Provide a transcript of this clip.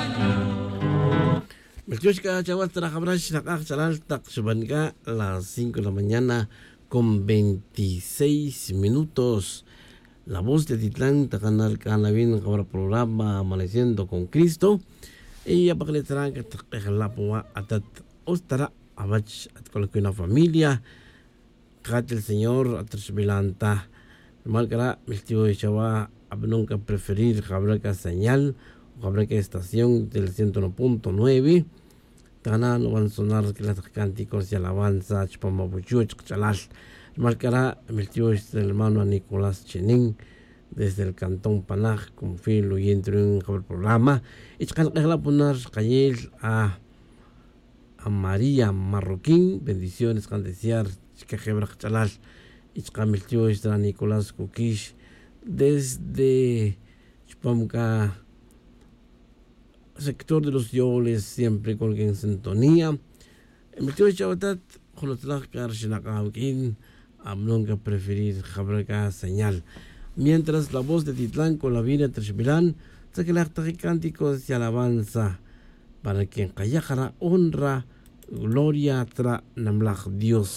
Melchushka Chaguas Trajabrash Nakak Chalal Takshubanka las 5 de la mañana con 26 minutos. La voz de Titlán, Tacanal Canavin, el programa Amaneciendo con Cristo. Y ya para que le traen que la pua atat ostara abach at coloque una familia. Cate el Señor atrasbilanta. Malcara, mi tío de Chava, nunca preferir Jabraca señal, Jabraca estación del 101.9. Tana no van a sonar que las cánticos y alabanza, Chpamabuchu, Chalal. Marcará el tío del hermano Nicolás Chenin desde el cantón Panaj con filo y entro en el programa. Y la poner Cayel a María Marroquín, bendiciones, can desear, Chicajebra Chalal. Y el tío de Nicolás Kukish desde Chpamka, sector de los Yoles, siempre con en sintonía. El tío de Chavatat, con los Tlakar Shinakaukin. Nunca preferir Jabraca señal. Mientras la voz de Titlán con la vida Trishbilán, saque la cánticos y alabanza para quien Kayajara honra, gloria tra Namlach Dios.